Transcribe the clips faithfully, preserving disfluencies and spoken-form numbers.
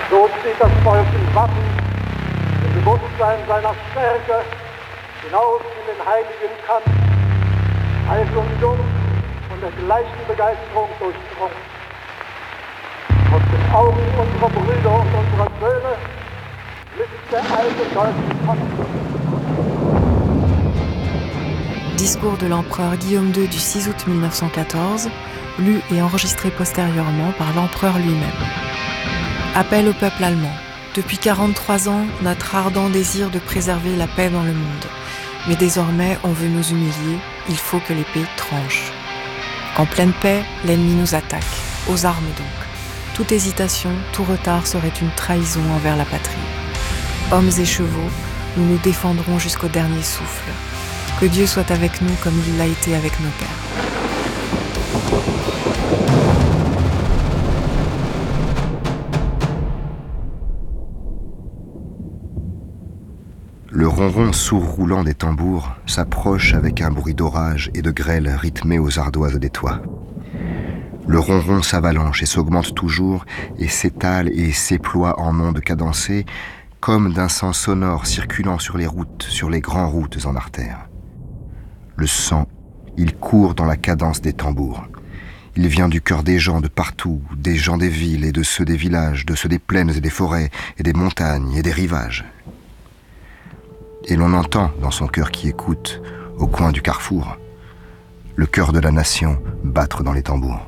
So steht das Volk im Wappen, im Bewusstsein seiner Stärke, hinaus in den heiligen Kampf, alt und jung, von der gleichen Begeisterung durchdrungen. Aus den Augen unserer Brüder und unserer Söhne blitzt der alte deutsche Kampf. Discours de l'empereur Guillaume deux du six août mille neuf cent quatorze, lu et enregistré postérieurement par l'empereur lui-même. Appel au peuple allemand. Depuis quarante-trois ans, notre ardent désir de préserver la paix dans le monde. Mais désormais, on veut nous humilier, il faut que l'épée tranche. En pleine paix, l'ennemi nous attaque, aux armes donc. Toute hésitation, tout retard serait une trahison envers la patrie. Hommes et chevaux, nous nous défendrons jusqu'au dernier souffle. Que Dieu soit avec nous comme il l'a été avec nos pères. Le ronron sourd roulant des tambours s'approche avec un bruit d'orage et de grêle rythmé aux ardoises des toits. Le ronron s'avalanche et s'augmente toujours et s'étale et s'éploie en ondes cadencées comme d'un sang sonore circulant sur les routes, sur les grandes routes en artères. Le sang, il court dans la cadence des tambours. Il vient du cœur des gens de partout, des gens des villes et de ceux des villages, de ceux des plaines et des forêts et des montagnes et des rivages. Et l'on entend dans son cœur qui écoute, au coin du carrefour, le cœur de la nation battre dans les tambours.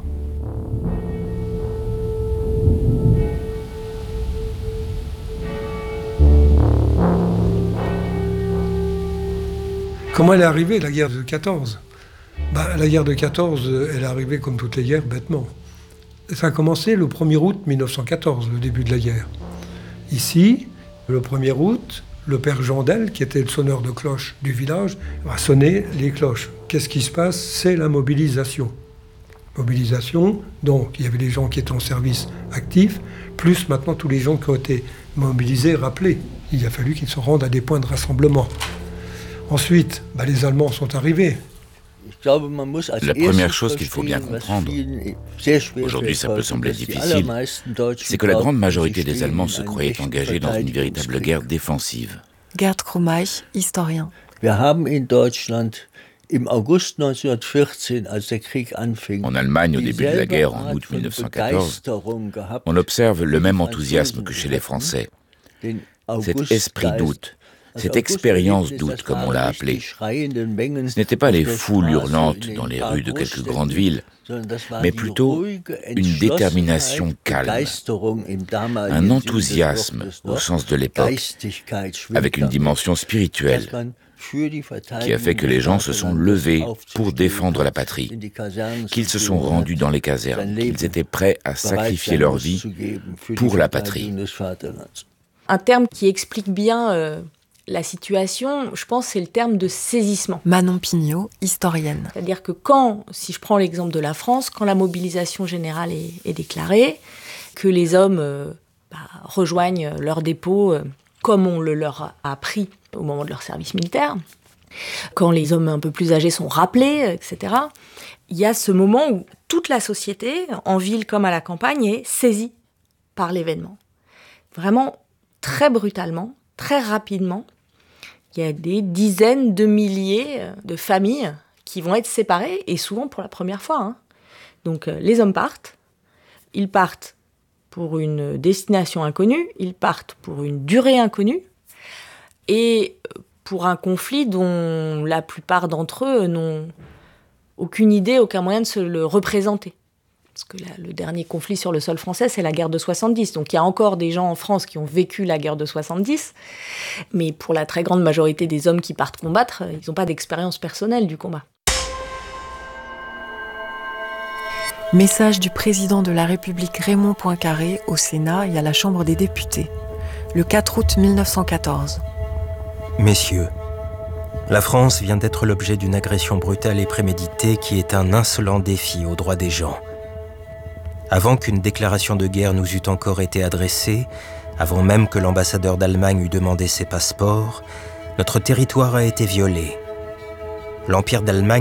Comment elle est arrivée, la guerre de quatorze ? Ben, la guerre de quatorze, elle est arrivée comme toutes les guerres, bêtement. Ça a commencé le premier août mille neuf cent quatorze, le début de la guerre. Ici, le premier août, le père Jandel, qui était le sonneur de cloche du village, va sonner les cloches. Qu'est-ce qui se passe ? C'est la mobilisation. Mobilisation, donc il y avait des gens qui étaient en service actif, plus maintenant tous les gens qui ont été mobilisés, rappelés. Il a fallu qu'ils se rendent à des points de rassemblement. Ensuite, bah, les Allemands sont arrivés. La première chose qu'il faut bien comprendre, aujourd'hui ça peut sembler difficile, c'est que la grande majorité des Allemands se croyaient engagés dans une véritable guerre défensive. Gerd Krummeich, historien. En Allemagne, au début de la guerre, en août mille neuf cent quatorze, on observe le même enthousiasme que chez les Français. Cet esprit d'août, cette expérience d'août, comme on l'a appelé, ce n'étaient pas les foules hurlantes dans les rues de quelques grandes villes, mais plutôt une détermination calme, un enthousiasme au sens de l'époque, avec une dimension spirituelle, qui a fait que les gens se sont levés pour défendre la patrie, qu'ils se sont rendus dans les casernes, qu'ils étaient prêts à sacrifier leur vie pour la patrie. Un terme qui explique bien euh, la situation, je pense, c'est le terme de saisissement. Manon Pignot, historienne. C'est-à-dire que quand, si je prends l'exemple de la France, quand la mobilisation générale est, est déclarée, que les hommes euh, bah, rejoignent leur dépôt euh, comme on le leur a appris au moment de leur service militaire, quand les hommes un peu plus âgés sont rappelés, et cetera, il y a ce moment où toute la société, en ville comme à la campagne, est saisie par l'événement. Vraiment très brutalement, très rapidement. Il y a des dizaines de milliers de familles qui vont être séparées, et souvent pour la première fois. Hein. Donc euh, les hommes partent, ils partent pour une destination inconnue, ils partent pour une durée inconnue, et pour un conflit dont la plupart d'entre eux n'ont aucune idée, aucun moyen de se le représenter. Parce que la, le dernier conflit sur le sol français, c'est la guerre de soixante-dix. Donc il y a encore des gens en France qui ont vécu la guerre de soixante-dix, mais pour la très grande majorité des hommes qui partent combattre, ils n'ont pas d'expérience personnelle du combat. Message du président de la République Raymond Poincaré au Sénat et à la Chambre des députés, le quatre août mille neuf cent quatorze. Messieurs, la France vient d'être l'objet d'une agression brutale et préméditée qui est un insolent défi aux droits des gens. Avant qu'une déclaration de guerre nous eût encore été adressée, avant même que l'ambassadeur d'Allemagne eût demandé ses passeports, notre territoire a été violé. L'Empire d'Allemagne